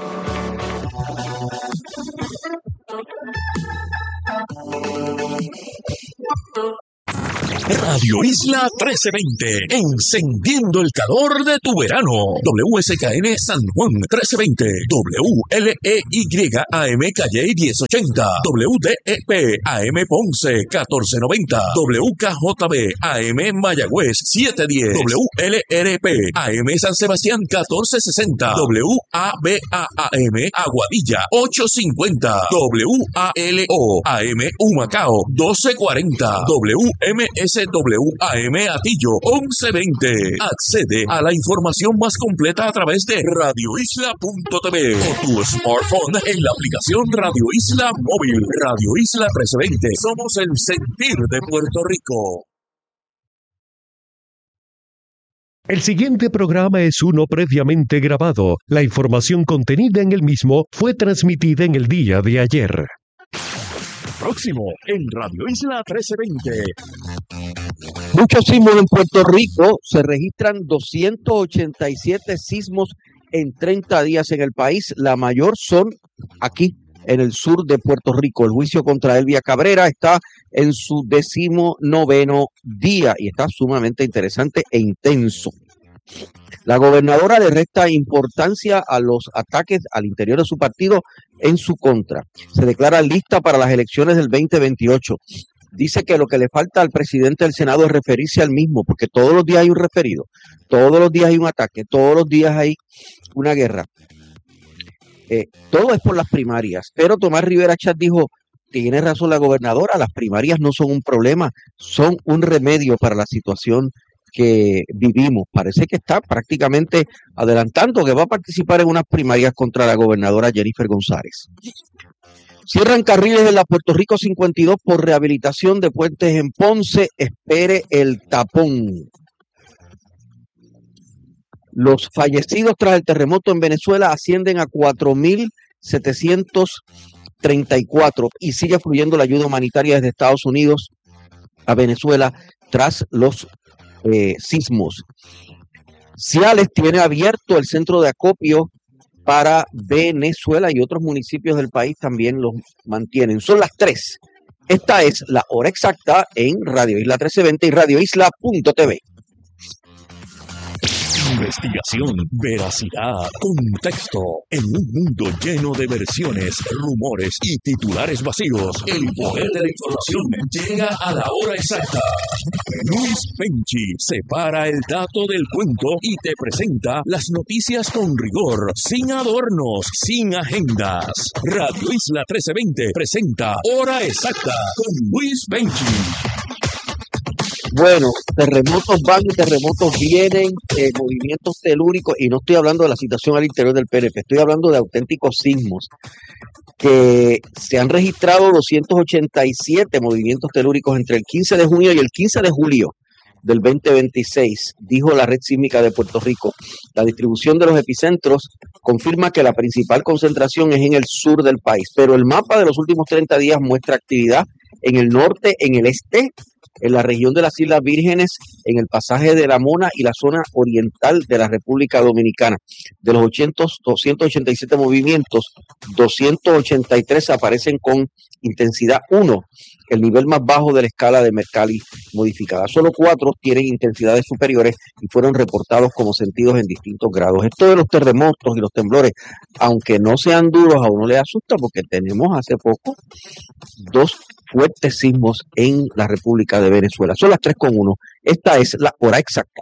Radio Isla trece veinte, encendiendo el calor de tu verano. W S K N San Juan trece veinte, W L E Y A M Calle diez ochenta, W D E P A M Ponce catorce noventa, W K J B A M Mayagüez siete diez, W L R P A M San Sebastián catorce sesenta, W A B A A M Aguadilla ocho cincuenta, W A L O A M Humacao doce cuarenta, W M S W A M Atillo once veinte. Accede a la información más completa a través de radio isla punto t v o tu smartphone en la aplicación Radio Isla Móvil. Radio Isla trece veinte. Somos el sentir de Puerto Rico. El siguiente programa es uno previamente grabado. La información contenida en el mismo fue transmitida en el día de ayer. Próximo en Radio Isla trece veinte. Muchos sismos en Puerto Rico. Se registran doscientos ochenta y siete sismos en treinta días en el país. La mayor son aquí, en el sur de Puerto Rico. El juicio contra Elvia Cabrera está en su decimonoveno día y está sumamente interesante e intenso. La gobernadora le resta importancia a los ataques al interior de su partido en su contra. Se declara lista para las elecciones del veinte veintiocho. Dice que lo que le falta al presidente del Senado es referirse al mismo, porque todos los días hay un referido, todos los días hay un ataque, todos los días hay una guerra. Eh, todo es por las primarias, pero Tomás Rivera Chat dijo, tiene razón la gobernadora, las primarias no son un problema, son un remedio para la situación que vivimos. Parece que está prácticamente adelantando que va a participar en unas primarias contra la gobernadora Jennifer González. Cierran carriles en la Puerto Rico cincuenta y dos por rehabilitación de puentes en Ponce. Espere el tapón. Los fallecidos tras el terremoto en Venezuela ascienden a cuatro mil setecientos treinta y cuatro y sigue fluyendo la ayuda humanitaria desde Estados Unidos a Venezuela tras los eh, sismos. Ciales tiene abierto el centro de acopio para Venezuela y otros municipios del país también los mantienen. Son las tres. Esta es la hora exacta en Radio Isla trece veinte y radio isla punto t v. Investigación, veracidad, contexto. En un mundo lleno de versiones, rumores y titulares vacíos, el poder de la información llega a la hora exacta. Luis Penchi separa el dato del cuento y te presenta las noticias con rigor, sin adornos, sin agendas. Radio Isla trece veinte presenta Hora Exacta con Luis Penchi. Bueno, terremotos van y terremotos vienen, eh, movimientos telúricos, y no estoy hablando de la situación al interior del P N P, estoy hablando de auténticos sismos, que se han registrado doscientos ochenta y siete movimientos telúricos entre el quince de junio y el quince de julio del veinte veintiséis, dijo la Red Sísmica de Puerto Rico. La distribución de los epicentros confirma que la principal concentración es en el sur del país, pero el mapa de los últimos treinta días muestra actividad en el norte, en el este, en la región de las Islas Vírgenes, en el pasaje de la Mona y la zona oriental de la República Dominicana. De los doscientos ochenta y siete movimientos, doscientos ochenta y tres aparecen con intensidad uno, el nivel más bajo de la escala de Mercalli modificada. Solo cuatro tienen intensidades superiores y fueron reportados como sentidos en distintos grados. Esto de los terremotos y los temblores, aunque no sean duros, a uno le asusta porque tenemos hace poco dos fuertes sismos en la República de Venezuela. Son las tres con uno. Esta es la hora exacta.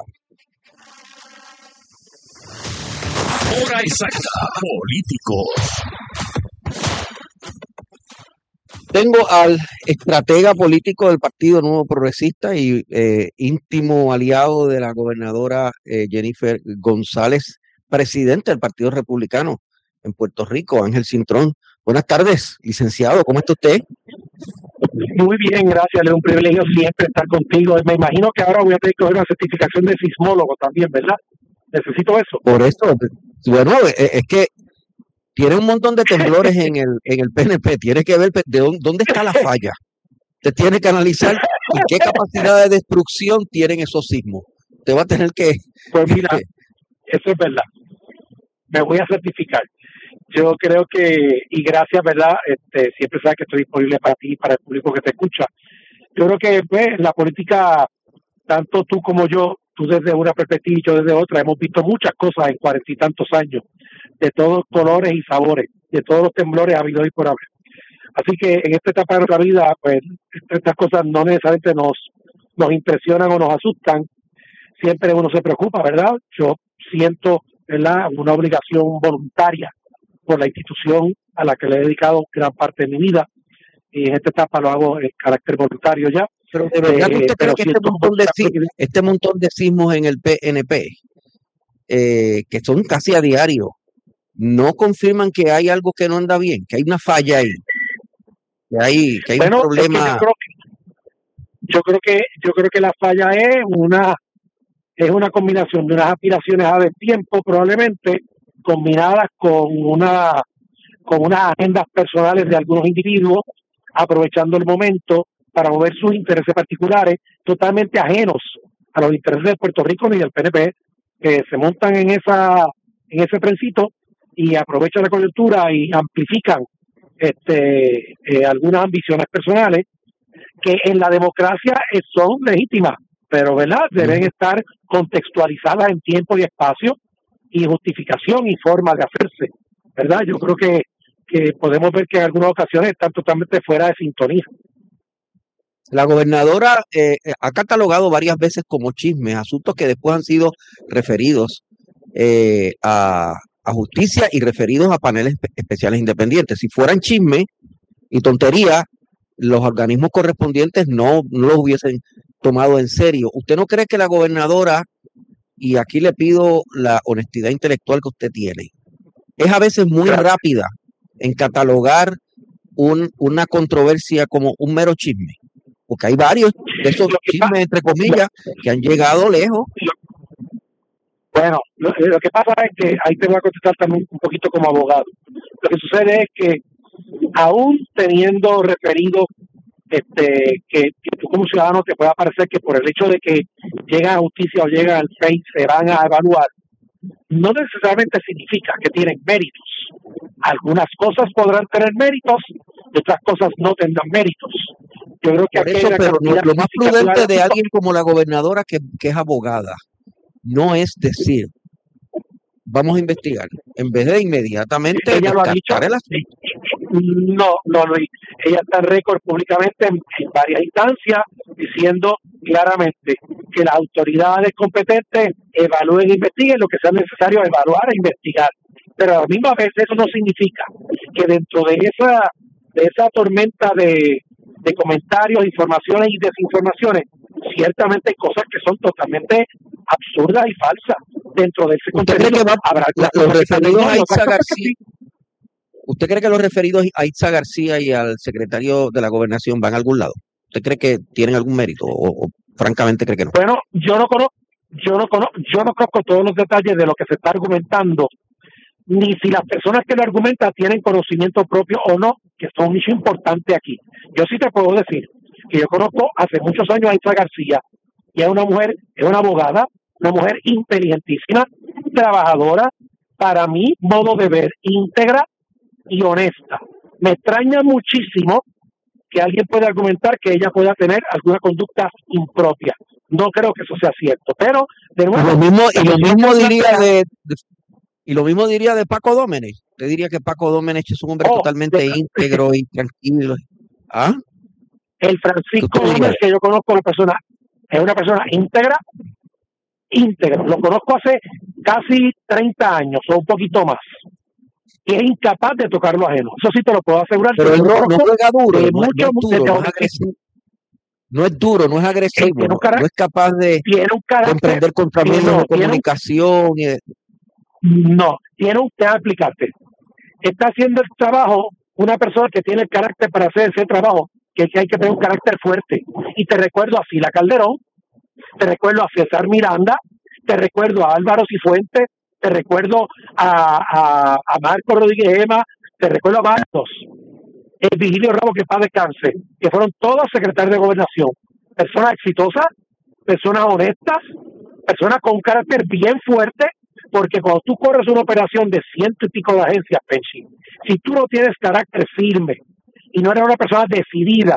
Hora exacta. Políticos. Tengo al estratega político del Partido Nuevo Progresista y eh, íntimo aliado de la gobernadora eh, Jennifer González, presidente del Partido Republicano en Puerto Rico, Ángel Cintrón. Buenas tardes, licenciado, ¿cómo está usted? Muy bien, gracias, es un privilegio siempre estar contigo. Me imagino que ahora voy a tener que coger una certificación de sismólogo también, ¿verdad? Necesito eso. Por eso, bueno, es, es que tiene un montón de temblores en el en el P N P. Tiene que ver de dónde, dónde está la falla. Usted tiene que analizar y qué capacidad de destrucción tienen esos sismos. Usted va a tener que... Pues mira, eso es verdad. Me voy a certificar. Yo creo que, y gracias, ¿verdad? Este, siempre sabes que estoy disponible para ti y para el público que te escucha. Yo creo que pues, la política, tanto tú como yo, tú desde una perspectiva y yo desde otra, hemos visto muchas cosas en cuarenta y tantos años, de todos colores y sabores, de todos los temblores habidos y por haber. Así que en esta etapa de nuestra vida, pues estas cosas no necesariamente nos, nos impresionan o nos asustan. Siempre uno se preocupa, ¿verdad? Yo siento, ¿verdad?, una obligación voluntaria por la institución a la que le he dedicado gran parte de mi vida, y en esta etapa lo hago en carácter voluntario ya. Pero de verdad que Eh, usted cree pero que este siento montón, de, mucha si- felicidad. este montón de sismos en el P N P, eh, que son casi a diario, no confirman que hay algo que no anda bien, que hay una falla ahí, que hay, que hay un Bueno, es que yo problema. creo que yo creo que yo creo que la falla es una es una combinación de unas aspiraciones a tiempo probablemente combinadas con una con unas agendas personales de algunos individuos aprovechando el momento para mover sus intereses particulares totalmente ajenos a los intereses de Puerto Rico ni del P N P, que se montan en esa en ese trencito y aprovechan la coyuntura y amplifican este eh, algunas ambiciones personales que en la democracia eh, son legítimas, pero verdad deben estar contextualizadas en tiempo y espacio y justificación y forma de hacerse, verdad. Yo creo que que podemos ver que en algunas ocasiones están totalmente fuera de sintonía. La gobernadora eh, eh, ha catalogado varias veces como chismes asuntos que después han sido referidos eh, a, a justicia y referidos a paneles espe- especiales independientes. Si fueran chismes y tontería, los organismos correspondientes no, no los hubiesen tomado en serio. ¿Usted no cree que la gobernadora, y aquí le pido la honestidad intelectual que usted tiene, es a veces muy rápida en catalogar un, una controversia como un mero chisme? Porque hay varios de esos chismes, entre comillas, que han llegado lejos. Bueno, lo, eh, lo que pasa es que ahí te voy a contestar también un poquito como abogado. Lo que sucede es que aún teniendo referido este que, que tú como ciudadano te pueda parecer que por el hecho de que llega a justicia o llega al F E I se van a evaluar, no necesariamente significa que tienen méritos. Algunas cosas podrán tener méritos, otras cosas no tendrán méritos. Yo creo que Por aquí eso, hay una pero lo, cantidad lo más significativa prudente de de alguien como la gobernadora, que, que es abogada, no es decir, vamos a investigar, en vez de inmediatamente ella lo ha dicho. descartar el asunto. No, no, Luis. Ella está en récord públicamente en, en varias instancias diciendo claramente que las autoridades competentes evalúen e investiguen lo que sea necesario evaluar e investigar. Pero a la misma vez eso no significa que dentro de esa de esa tormenta de, de comentarios, informaciones y desinformaciones, ciertamente hay cosas que son totalmente absurdas y falsas dentro de ese ¿Usted cree contenido. que va, Habrá la- algunas los cosas que referidos no, a y otras Itza cosas que García, sí. ¿usted cree que los referidos a Itza García y al secretario de la gobernación van a algún lado? ¿Usted cree que tienen algún mérito o, o francamente cree que no? Bueno, yo no conozco, yo no conozco, yo no conozco todos los detalles de lo que se está argumentando, ni si las personas que lo argumentan tienen conocimiento propio o no, que son un hecho importante aquí. Yo sí te puedo decir que yo conozco hace muchos años a Itza García, y es una mujer, es una abogada, una mujer inteligentísima, trabajadora, para mi modo de ver, íntegra y honesta. Me extraña muchísimo que alguien pueda argumentar que ella pueda tener alguna conducta impropia. No creo que eso sea cierto, pero de Y nuevo, lo mismo, y lo la mismo situación diría plantea- de, de- y lo mismo diría de Paco Dómenech. Usted diría que Paco Dómenech es un hombre Oh, totalmente de- íntegro y tranquilo. ¿Ah? el Francisco ¿Qué usted diría? Gómez que yo conozco, una persona, es una persona íntegra, íntegra. Lo conozco hace casi treinta años o un poquito más. y es incapaz de tocar lo ajeno. Eso sí te lo puedo asegurar. Pero él no, no juega duro, de no, no mucho, es duro, no es agresivo. No es duro, no es agresivo, no, no es capaz de, tiene un carácter, de emprender contra medios no, de comunicación. Un, y de... No, tiene un, te voy a explicarte. Está haciendo el trabajo una persona que tiene el carácter para hacer ese trabajo, que, que hay que tener un carácter fuerte. Y te recuerdo a Sila Calderón, te recuerdo a César Miranda, te recuerdo a Álvaro Cifuentes, te recuerdo a, a, a Marco Rodríguez Ema, te recuerdo a varios, el Vigilio Ramos, que paz descanse, que fueron todos secretarios de gobernación, personas exitosas, personas honestas, personas con un carácter bien fuerte, porque cuando tú corres una operación de ciento y pico de agencias, Penchi, si tú no tienes carácter firme y no eres una persona decidida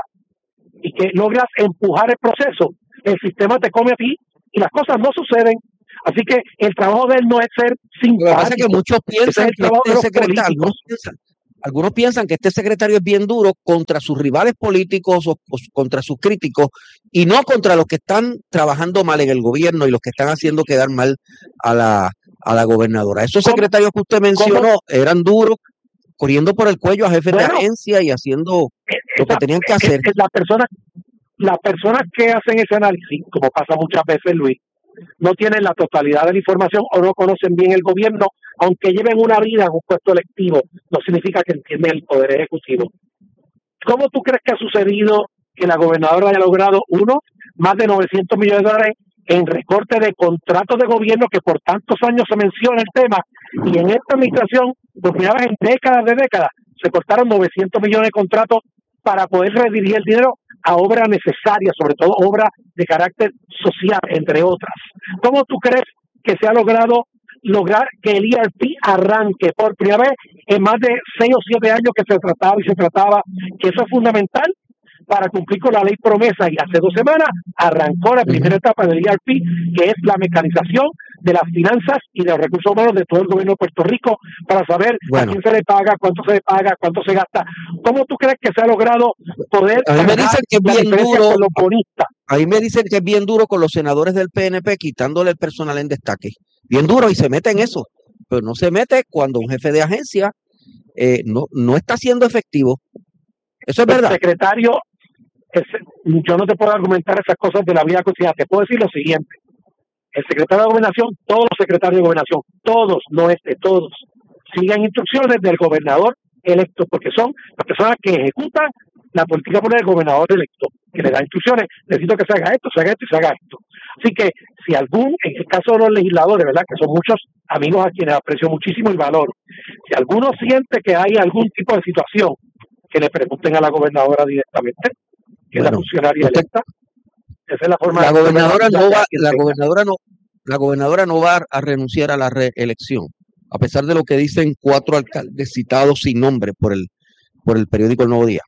y que logras empujar el proceso, el sistema te come a ti y las cosas no suceden. Así que el trabajo de él no es ser simpático. Lo que pasa es que muchos piensan que este secretario, algunos piensan, algunos piensan que este secretario es bien duro contra sus rivales políticos o, o contra sus críticos y no contra los que están trabajando mal en el gobierno y los que están haciendo quedar mal a la, a la gobernadora. Esos ¿Cómo? secretarios que usted mencionó ¿Cómo? eran duros, corriendo por el cuello a jefes bueno, de agencia y haciendo esa, lo que tenían que hacer. Las personas, las personas que hacen ese análisis, como pasa muchas veces, Luis, no tienen la totalidad de la información o no conocen bien el gobierno, aunque lleven una vida en un puesto electivo, no significa que entienden el poder ejecutivo. ¿Cómo tú crees que ha sucedido que la gobernadora haya logrado, uno, más de novecientos millones de dólares en recorte de contratos de gobierno, que por tantos años se menciona el tema, y en esta administración, por primera vez en décadas de décadas, se cortaron novecientos millones de contratos para poder redirigir el dinero a obras necesarias, sobre todo obras de carácter social, entre otras? ¿Cómo tú crees que se ha logrado lograr que el E R P arranque por primera vez en más de seis o siete años que se trataba y se trataba, que eso es fundamental para cumplir con la ley promesa? Y hace dos semanas arrancó la primera etapa del E R P, que es la mecanización de las finanzas y de los recursos humanos de todo el gobierno de Puerto Rico para saber bueno. a quién se le paga, cuánto se le paga, cuánto se gasta. ¿Cómo tú crees que se ha logrado poder a mí me dicen que es bien duro con los bonistas? A mí me dicen que es bien duro con los senadores del P N P quitándole el personal en destaque. Bien duro, y se mete en eso, pero no se mete cuando un jefe de agencia eh, no, no está siendo efectivo. Eso es el verdad. Secretario, es, yo no te puedo argumentar esas cosas de la vida cotidiana. Te puedo decir lo siguiente: el secretario de Gobernación, todos los secretarios de Gobernación, todos, no este, todos, siguen instrucciones del gobernador electo, porque son las personas que ejecutan la política por el gobernador electo, que le da instrucciones, necesito que se haga esto, se haga esto y se haga esto. Así que si algún, en el caso de los legisladores, ¿verdad?, que son muchos amigos a quienes aprecio muchísimo y valoro, si alguno siente que hay algún tipo de situación, que le pregunten a la gobernadora directamente, que bueno, es la funcionaria usted, electa. Esa es la forma la de gobernadora no va, la gobernadora no, la gobernadora no va a renunciar a la reelección, a pesar de lo que dicen cuatro alcaldes citados sin nombre por el, por el periódico El Nuevo Día.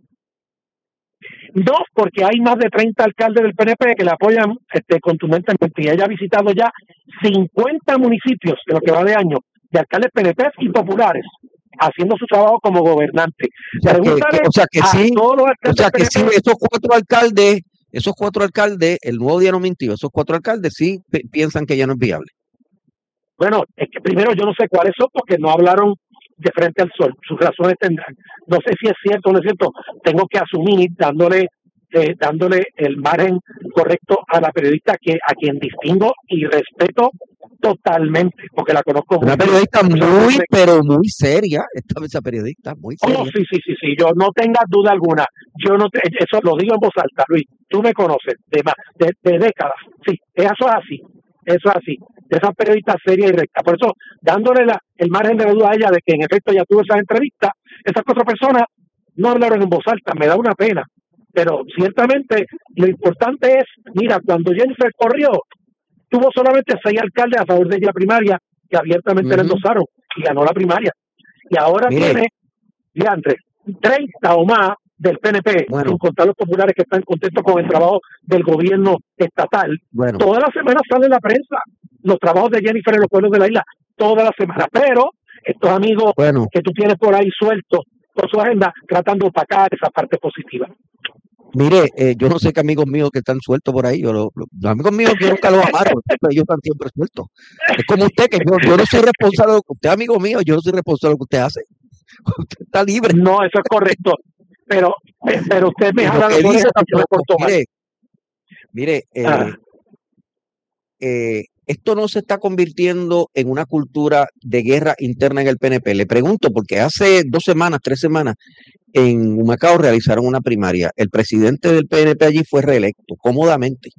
No, porque hay más de treinta alcaldes del P N P que le apoyan este, contundentemente, y ella ha visitado ya cincuenta municipios de lo que va de año, de alcaldes P N P y populares, haciendo su trabajo como gobernante. O sea que, que, o sea que sí, o sea que sí, esos cuatro alcaldes, esos cuatro alcaldes, El Nuevo Día no mintió, esos cuatro alcaldes sí p- piensan que ya no es viable. Bueno, es que primero yo no sé cuáles son, porque no hablaron de frente al sol, sus razones tendrán. No sé si es cierto o no es cierto, tengo que asumir dándole eh, dándole el margen correcto a la periodista que a quien distingo y respeto totalmente, porque la conozco una muy periodista bien. muy, pero muy seria, esta esa periodista, muy seria. Oh, sí, sí, sí, sí, yo no tengas duda alguna, yo no te, eso lo digo en voz alta, Luis, tú me conoces de, de, de décadas, sí, eso es así, eso es así, de esa periodista seria y recta. Por eso, dándole la, el margen de duda a ella de que en efecto ya tuvo esas entrevistas, esas cuatro personas no hablaron en voz alta, me da una pena, pero ciertamente lo importante es, mira, cuando Jennifer corrió, tuvo solamente seis alcaldes a favor de ella primaria que abiertamente uh-huh. le endosaron y ganó la primaria. Y ahora Mire. tiene, diantre, treinta o más del P N P, bueno. sin contar los populares que están contentos con el trabajo del gobierno estatal. Bueno. Toda la semana sale en la prensa los trabajos de Jennifer en los pueblos de la isla, toda la semana. Pero estos amigos bueno. que tú tienes por ahí sueltos por su agenda, tratando de opacar esa parte positiva. Mire, eh, yo no sé qué amigos míos que están sueltos por ahí. Yo lo- lo- los amigos míos yo nunca los amarro, pero ellos están siempre sueltos. Es como usted, que yo, yo no soy responsable de lo que usted, amigo mío, yo no soy responsable de lo que usted hace. Usted está libre. No, eso es correcto. Pero, pero usted me Y lo habla que de dice eso, yo me tampoco, porto mal. mire, mire, eh, Ah, eh, esto no se está convirtiendo en una cultura de guerra interna en el P N P. Le pregunto, porque hace dos semanas, tres semanas, en Humacao realizaron una primaria. El presidente del P N P allí fue reelecto cómodamente.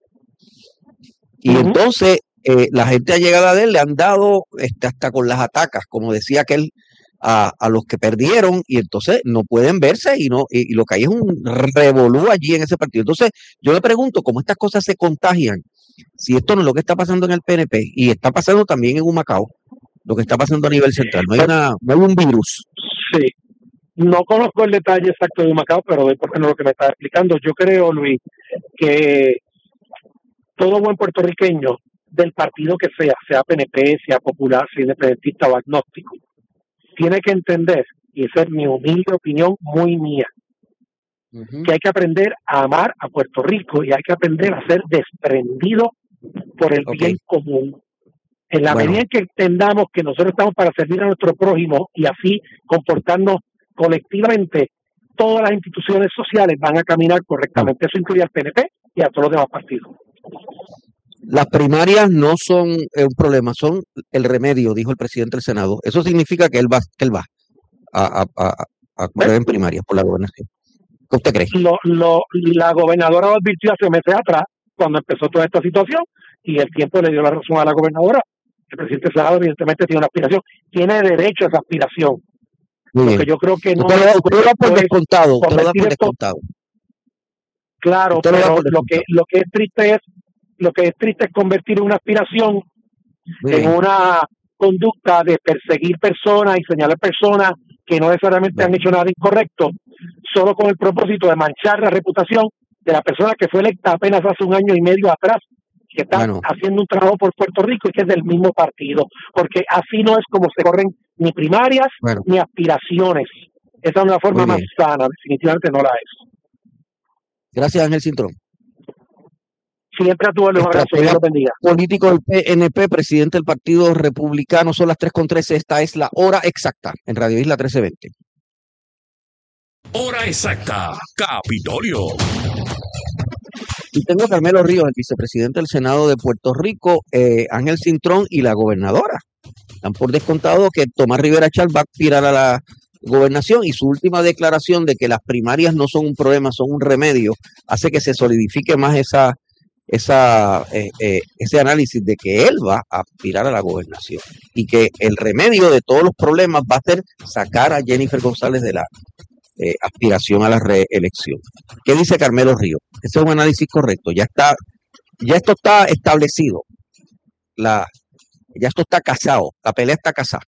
Y ujú. entonces eh, la gente allegada de él le han dado este, hasta con las atacas, como decía aquel, a, a los que perdieron, y entonces no pueden verse y no y, y lo que hay es un revolú allí en ese partido. Entonces yo le pregunto cómo estas cosas se contagian, si esto no es lo que está pasando en el P N P y está pasando también en Humacao, lo que está pasando a nivel central. No hay Pero, una, no hay un virus. sí, no conozco el detalle exacto de Macao, pero doy por lo que me está explicando. Yo creo, Luis, que todo buen puertorriqueño, del partido que sea, sea P N P, sea popular, sea independentista o agnóstico, tiene que entender, y esa es mi humilde opinión, muy mía, Ujú. que hay que aprender a amar a Puerto Rico y hay que aprender a ser desprendido por el Ok, bien común. En la bueno, medida en que entendamos que nosotros estamos para servir a nuestro prójimo y así comportarnos colectivamente, todas las instituciones sociales van a caminar correctamente. Eso incluye al P N P y a todos los demás partidos. las primarias no son eh, un problema, son el remedio, dijo el presidente del Senado. Eso significa que él va, que él va a, a, a, a correr en primarias por la gobernación. ¿Qué usted cree? Lo, lo, la gobernadora lo advirtió hace meses atrás, cuando empezó toda esta situación, y el tiempo le dio la razón a la gobernadora. El presidente del Senado evidentemente tiene una aspiración, tiene derecho a esa aspiración. Muy Lo que bien. yo creo que no Usted lo, es usted lo da por correcto es descontado, usted lo da convertir por esto, descontado. claro, Usted lo da pero por lo que descontado. lo que es triste es lo que es triste es convertir una aspiración Muy en bien. una conducta de perseguir personas y señalar personas que no necesariamente han Bueno, hecho nada incorrecto, solo con el propósito de manchar la reputación de la persona que fue electa apenas hace un año y medio atrás, que está bueno, haciendo un trabajo por Puerto Rico y que es del mismo partido, porque así no es como se corren ni primarias bueno, ni aspiraciones. Esa es una forma muy más bien. sana, definitivamente no la es. Gracias, Ángel Cintrón. Siempre a tu un abrazo, Dios Estratega los bendiga. político del P N P, presidente del Partido Republicano. Son las tres con trece. Esta es la hora exacta en Radio Isla trece veinte. Hora exacta. Capitolio. Y tengo a Carmelo Ríos, el vicepresidente del Senado de Puerto Rico, eh, Ángel Cintrón y la gobernadora. Dan por descontado que Tomás Rivera Chalz va a aspirar a la gobernación, y su última declaración de que las primarias no son un problema, son un remedio, hace que se solidifique más esa, esa, eh, eh, ese análisis de que él va a aspirar a la gobernación y que el remedio de todos los problemas va a ser sacar a Jennifer González de la eh, aspiración a la reelección. ¿Qué dice Carmelo Ríos? Ese es un análisis correcto. Ya está, ya esto está establecido. La, ya esto está casado. La pelea está casada.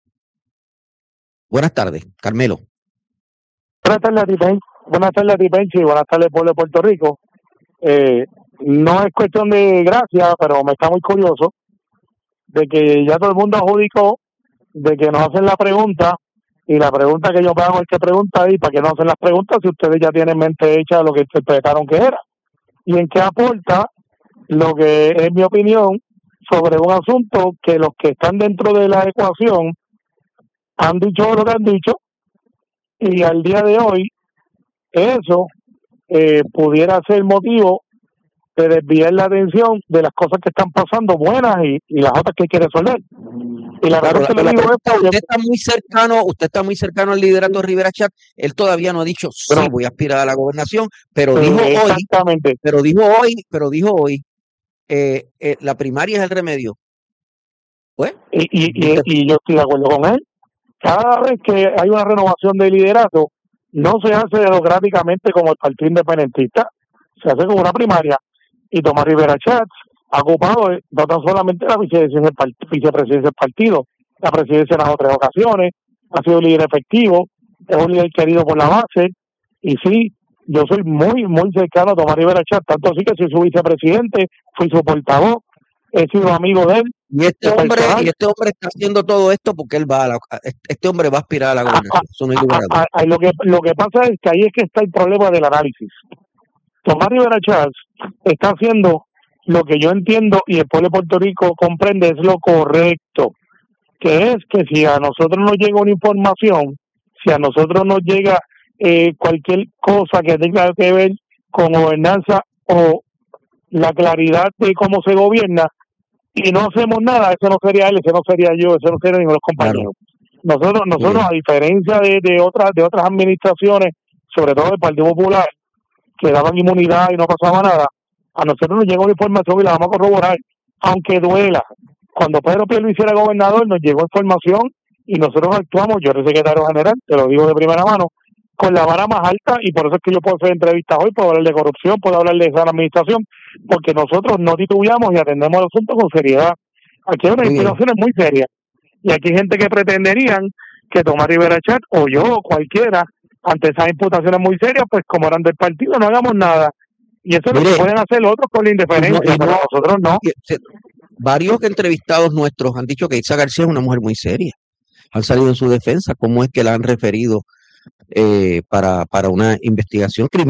Buenas tardes, Carmelo. Buenas tardes a ti, Ben. Buenas tardes a ti, Benchi, y buenas tardes, pueblo de Puerto Rico. Eh, no es cuestión de gracia, pero me está muy curioso de que ya todo el mundo adjudicó de que nos hacen la pregunta, y la pregunta que yo me hago es que pregunta ahí, ¿para qué no hacen las preguntas si ustedes ya tienen mente hecha de lo que interpretaron que era? ¿Y en qué aporta lo que es mi opinión sobre un asunto que los que están dentro de la ecuación han dicho lo que han dicho, y al día de hoy eso eh, pudiera ser motivo de desviar la atención de las cosas que están pasando buenas y, y las otras que hay que resolver? Y la Claro, razón que la, le la digo es pregunta, porque, usted está muy cercano, usted está muy cercano al liderato de Rivera Chat. Él todavía no ha dicho sí, pero, voy a aspirar a la gobernación, pero dijo eh, hoy, exactamente, pero dijo hoy, pero dijo hoy, eh, eh, la primaria es el remedio. Pues, y, y, y, usted, y yo estoy de acuerdo con él. Cada vez que hay una renovación de liderato, no se hace democráticamente como el Partido Independentista, se hace como una primaria. Y Tomás Rivera Chatz ha ocupado eh, no tan solamente la vicepresidencia del, part- vicepresidencia del partido, la presidencia en las otras ocasiones, ha sido un líder efectivo, es un líder querido por la base, y sí, yo soy muy, muy cercano a Tomás Rivera Chatz, tanto así que soy su vicepresidente, fui su portavoz, he sido amigo de él, y este de hombre, personal. y este hombre está haciendo todo esto porque él va a la, a- este hombre va a aspirar a la A- gobernación. Eso no hay a- lugar a a- dudas. a- lo que lo que pasa es que ahí es que está el problema del análisis. Tomás Rivera Chats está haciendo lo que yo entiendo y el pueblo de Puerto Rico comprende es lo correcto, que es que si a nosotros nos llega una información, si a nosotros nos llega eh, cualquier cosa que tenga que ver con gobernanza o la claridad de cómo se gobierna, y no hacemos nada, eso no sería él, ese no sería yo, ese no sería ninguno de los compañeros. Claro. Nosotros, nosotros a diferencia de, de otras de otras administraciones, sobre todo del Partido Popular, que daban inmunidad y no pasaba nada, a nosotros nos llegó la información y la vamos a corroborar, aunque duela. Cuando Pedro Pierluisi era gobernador, nos llegó información y nosotros actuamos, yo era secretario general, te lo digo de primera mano, con la vara más alta, y por eso es que yo puedo hacer entrevistas hoy, puedo hablar de corrupción, puedo hablar de esa administración, porque nosotros no titubeamos y atendemos el asunto con seriedad. Aquí hay unas instituciones muy serias, y aquí hay gente que pretenderían que Tomás Rivera Chat, o yo, o cualquiera, ante esas imputaciones muy serias, pues como eran del partido, no hagamos nada. Y eso Mire, lo pueden hacer otros con la indiferencia, no, pero no, nosotros no. Varios entrevistados nuestros han dicho que Itza García es una mujer muy seria. Han salido en su defensa. ¿Cómo es que la han referido eh, para, para una investigación criminal?